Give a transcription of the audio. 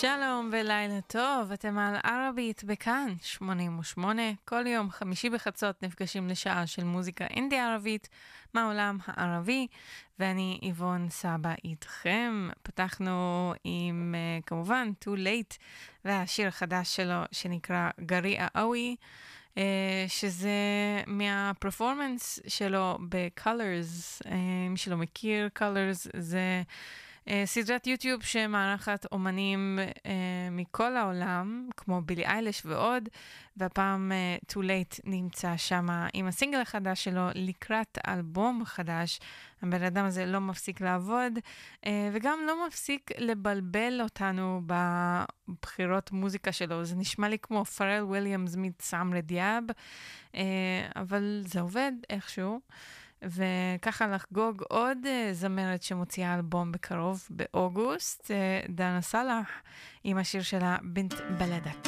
שלום ולילה טוב, אתם על ערבית בכאן 88, כל יום חמישי בחצות נפגשים לשעה של מוזיקה אינדי ערבית מהעולם הערבי, ואני איבון סבא איתכם. פתחנו עם כמובן Too Late והשיר החדש שלו שנקרא גריעה אווי, שזה מהפרפורמנס שלו ב-Colors. מי שלא מכיר, Colors זה סדרת יוטיוב שמערכת אומנים מכל העולם, כמו בילי אייליש ועוד, והפעם Too Late נמצא שם עם הסינגל החדש שלו לקראת אלבום חדש. הבן אדם הזה לא מפסיק לעבוד, וגם לא מפסיק לבלבל אותנו בבחירות מוזיקה שלו. זה נשמע לי כמו פרל וויליאמס מצעמרי דיאב, אבל זה עובד איכשהו. וככה לחגוג עוד זמרת שמוציאה אלבום בקרוב באוגוסט, דנה סלאח עם השיר שלה בנט בלדה.